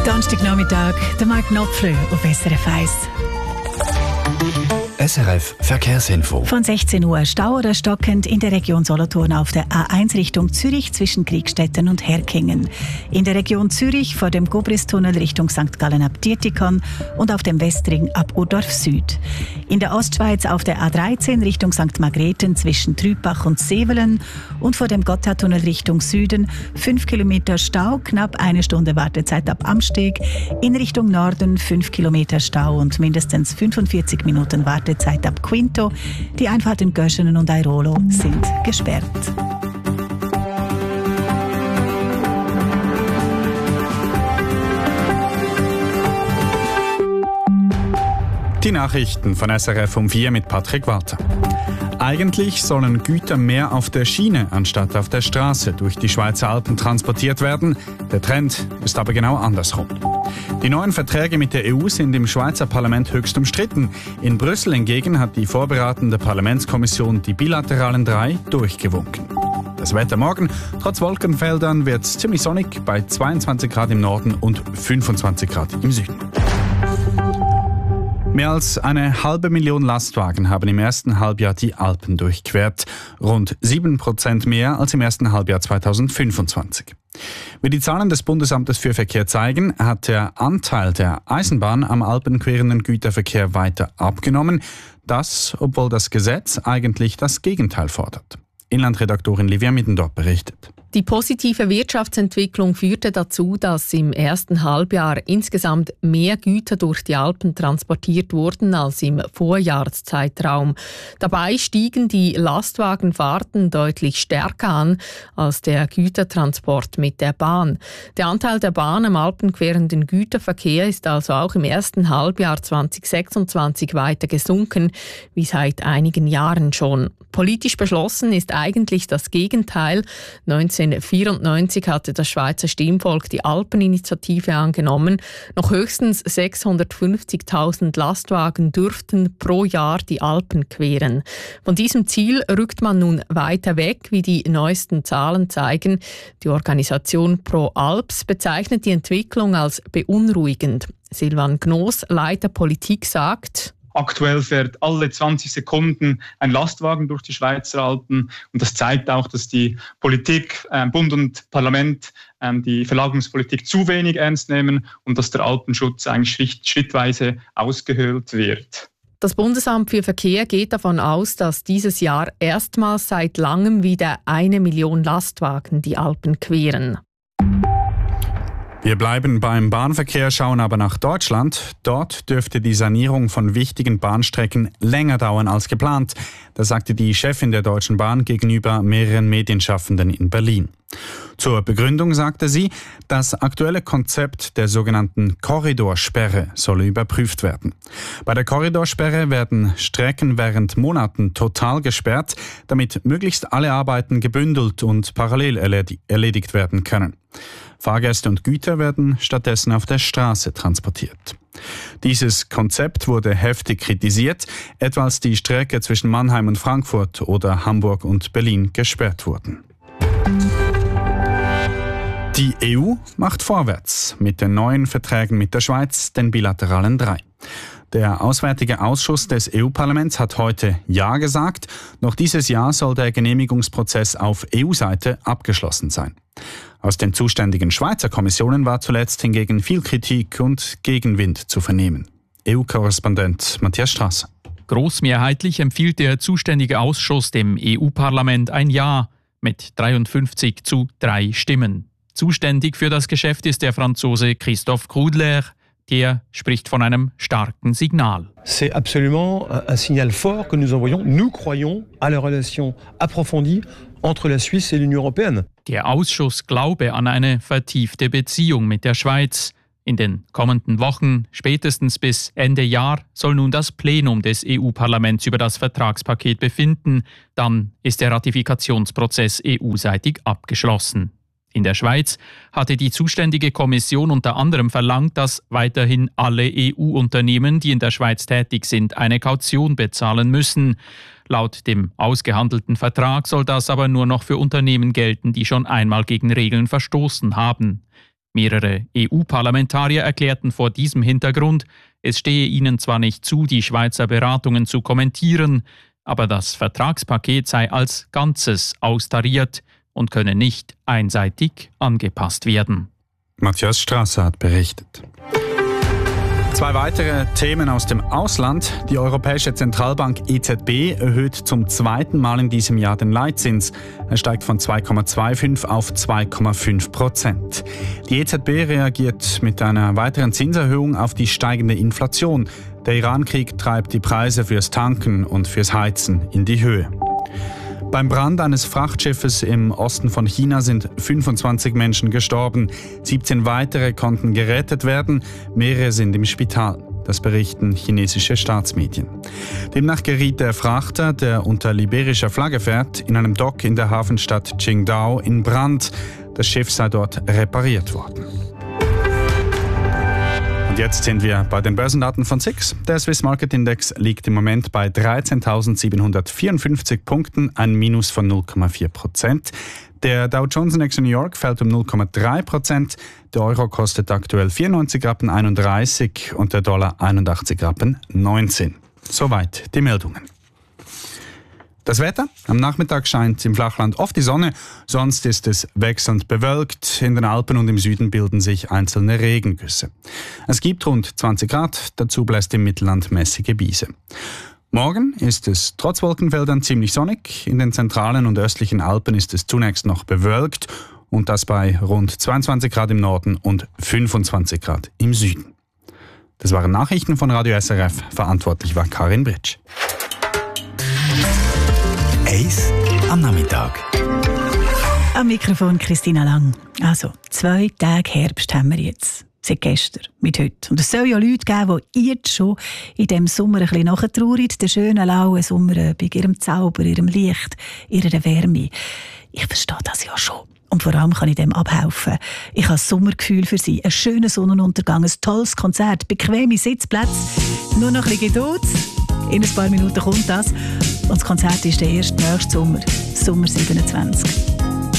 Donnerstagnachmittag, der Marc Knopfler auf SRF 1. SRF Verkehrsinfo. Von 16 Uhr Stau oder stockend in der Region Solothurn auf der A1 Richtung Zürich zwischen Kriegstetten und Herkingen. In der Region Zürich vor dem Gobris-Tunnel Richtung St. Gallen ab Dietikon und auf dem Westring ab Urdorf Süd. In der Ostschweiz auf der A13 Richtung St. Margrethen zwischen Trübach und Sevelen und vor dem Gotthardtunnel Richtung Süden 5 Kilometer Stau, knapp 1 Stunde Wartezeit ab Amsteg. In Richtung Norden 5 Kilometer Stau und mindestens 45 Minuten Wartezeit ab Quinto. Die Einfahrten Göschenen und Airolo sind gesperrt. Die Nachrichten von SRF um 4 mit Patrick Walter. Eigentlich sollen Güter mehr auf der Schiene anstatt auf der Straße durch die Schweizer Alpen transportiert werden. Der Trend ist aber genau andersrum. Die neuen Verträge mit der EU sind im Schweizer Parlament höchst umstritten. In Brüssel hingegen hat die vorberatende Parlamentskommission die bilateralen 3 durchgewunken. Das Wetter morgen, trotz Wolkenfeldern, wird es ziemlich sonnig bei 22 Grad im Norden und 25 Grad im Süden. Mehr als 500.000 Lastwagen haben im ersten Halbjahr die Alpen durchquert. Rund 7% mehr als im ersten Halbjahr 2025. Wie die Zahlen des Bundesamtes für Verkehr zeigen, hat der Anteil der Eisenbahn am alpenquerenden Güterverkehr weiter abgenommen. Das, obwohl das Gesetz eigentlich das Gegenteil fordert. Inlandredaktorin Livia Middendorf berichtet. Die positive Wirtschaftsentwicklung führte dazu, dass im ersten Halbjahr insgesamt mehr Güter durch die Alpen transportiert wurden als im Vorjahreszeitraum. Dabei stiegen die Lastwagenfahrten deutlich stärker an als der Gütertransport mit der Bahn. Der Anteil der Bahn am alpenquerenden Güterverkehr ist also auch im ersten Halbjahr 2026 weiter gesunken, wie seit einigen Jahren schon. Politisch beschlossen ist eigentlich das Gegenteil. 1994 hatte das Schweizer Stimmvolk die Alpeninitiative angenommen. Noch höchstens 650.000 Lastwagen dürften pro Jahr die Alpen queren. Von diesem Ziel rückt man nun weiter weg, wie die neuesten Zahlen zeigen. Die Organisation Pro Alps bezeichnet die Entwicklung als beunruhigend. Silvan Gnos, Leiter Politik, sagt: Aktuell fährt alle 20 Sekunden ein Lastwagen durch die Schweizer Alpen. Und das zeigt auch, dass die Politik, Bund und Parlament, die Verlagerungspolitik zu wenig ernst nehmen und dass der Alpenschutz eigentlich schrittweise ausgehöhlt wird. Das Bundesamt für Verkehr geht davon aus, dass dieses Jahr erstmals seit langem wieder 1 Million Lastwagen die Alpen queren. Wir bleiben beim Bahnverkehr, schauen aber nach Deutschland. Dort dürfte die Sanierung von wichtigen Bahnstrecken länger dauern als geplant. Das sagte die Chefin der Deutschen Bahn gegenüber mehreren Medienschaffenden in Berlin. Zur Begründung sagte sie, das aktuelle Konzept der sogenannten Korridorsperre solle überprüft werden. Bei der Korridorsperre werden Strecken während Monaten total gesperrt, damit möglichst alle Arbeiten gebündelt und parallel erledigt werden können. Fahrgäste und Güter werden stattdessen auf der Straße transportiert. Dieses Konzept wurde heftig kritisiert, etwa als die Strecke zwischen Mannheim und Frankfurt oder Hamburg und Berlin gesperrt wurden. Die EU macht vorwärts mit den neuen Verträgen mit der Schweiz, den bilateralen 3. Der Auswärtige Ausschuss des EU-Parlaments hat heute Ja gesagt. Noch dieses Jahr soll der Genehmigungsprozess auf EU-Seite abgeschlossen sein. Aus den zuständigen Schweizer Kommissionen war zuletzt hingegen viel Kritik und Gegenwind zu vernehmen. EU-Korrespondent Matthias Strasser. Großmehrheitlich empfiehlt der zuständige Ausschuss dem EU-Parlament ein Ja mit 53:3 Stimmen. Zuständig für das Geschäft ist der Franzose Christophe Grudler. Der spricht von einem starken Signal. C'est absolument un signal fort que nous envoyons. Nous croyons à la relation approfondie entre la Suisse et l'Union européenne. Der Ausschuss glaube an eine vertiefte Beziehung mit der Schweiz. In den kommenden Wochen, spätestens bis Ende Jahr, soll nun das Plenum des EU-Parlaments über das Vertragspaket befinden. Dann ist der Ratifikationsprozess EU-seitig abgeschlossen. In der Schweiz hatte die zuständige Kommission unter anderem verlangt, dass weiterhin alle EU-Unternehmen, die in der Schweiz tätig sind, eine Kaution bezahlen müssen. Laut dem ausgehandelten Vertrag soll das aber nur noch für Unternehmen gelten, die schon einmal gegen Regeln verstoßen haben. Mehrere EU-Parlamentarier erklärten vor diesem Hintergrund, es stehe ihnen zwar nicht zu, die Schweizer Beratungen zu kommentieren, aber das Vertragspaket sei als Ganzes austariert und könne nicht einseitig angepasst werden. Matthias Strasser hat berichtet. Zwei weitere Themen aus dem Ausland. Die Europäische Zentralbank EZB erhöht zum zweiten Mal in diesem Jahr den Leitzins. Er steigt von 2,25 auf 2,5%. Die EZB reagiert mit einer weiteren Zinserhöhung auf die steigende Inflation. Der Iran-Krieg treibt die Preise fürs Tanken und fürs Heizen in die Höhe. Beim Brand eines Frachtschiffes im Osten von China sind 25 Menschen gestorben. 17 weitere konnten gerettet werden, mehrere sind im Spital. Das berichten chinesische Staatsmedien. Demnach geriet der Frachter, der unter liberischer Flagge fährt, in einem Dock in der Hafenstadt Qingdao in Brand. Das Schiff sei dort repariert worden. Und jetzt sind wir bei den Börsendaten von SIX. Der Swiss Market Index liegt im Moment bei 13.754 Punkten, ein Minus von 0,4%. Der Dow Jones Index in New York fällt um 0,3%. Der Euro kostet aktuell 94,31 Rappen und der Dollar 81,19 Rappen. Soweit die Meldungen. Das Wetter? Am Nachmittag scheint im Flachland oft die Sonne, sonst ist es wechselnd bewölkt. In den Alpen und im Süden bilden sich einzelne Regengüsse. Es gibt rund 20 Grad, dazu bläst im Mittelland mäßige Biese. Morgen ist es trotz Wolkenfeldern ziemlich sonnig. In den zentralen und östlichen Alpen ist es zunächst noch bewölkt und das bei rund 22 Grad im Norden und 25 Grad im Süden. Das waren Nachrichten von Radio SRF. Verantwortlich war Karin Britsch. Eis am Nachmittag. Am Mikrofon Christina Lang. Also, 2 Tage Herbst haben wir jetzt. Seit gestern, mit heute. Und es soll ja Leute geben, die jetzt schon in diesem Sommer ein bisschen nachtrauern, der schönen lauen Sommerabend, ihrem Zauber, ihrem Licht, ihrer Wärme. Ich verstehe das ja schon. Und vor allem kann ich dem abhelfen. Ich habe ein Sommergefühl für Sie, einen schönen Sonnenuntergang, ein tolles Konzert, bequeme Sitzplätze. Nur noch ein bisschen Geduld. In ein paar Minuten kommt das. Und das Konzert ist der erste nächste Sommer, Sommer 27.